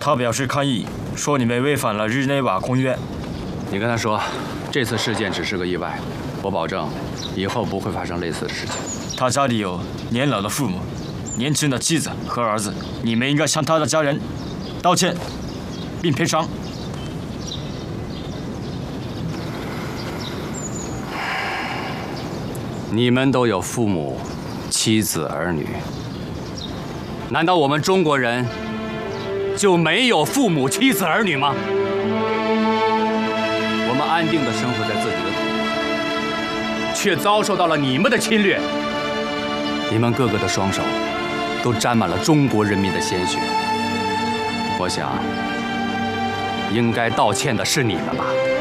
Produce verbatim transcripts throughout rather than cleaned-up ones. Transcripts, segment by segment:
他表示抗议，说你们违反了日内瓦公约。 你跟他说，这次事件只是个意外，我保证以后不会发生类似的事情。 他家里有年老的父母、年轻的妻子和儿子，你们应该向他的家人道歉，并赔偿。 你们都有父母、妻子、儿女，难道我们中国人就没有父母、妻子、儿女吗？我们安定地生活在自己的土地上，却遭受到了你们的侵略。你们个个的双手都沾满了中国人民的鲜血。我想，应该道歉的是你们吧，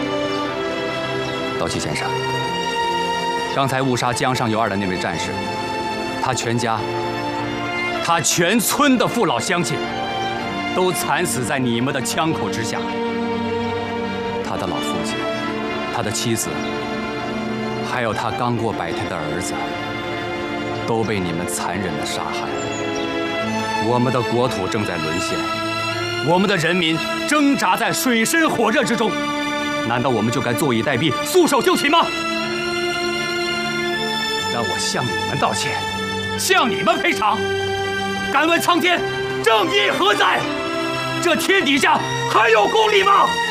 道奇先生。刚才误杀江上游二的那位战士，他全家、他全村的父老乡亲，都惨死在你们的枪口之下。他的老父亲、他的妻子，还有他刚过百胎的儿子，都被你们残忍的杀害。我们的国土正在沦陷，我们的人民挣扎在水深火热之中。难道我们就该坐以待毙、束手就擒吗？让我向你们道歉，向你们赔偿。敢问苍天，正义何在？这天底下还有公理吗？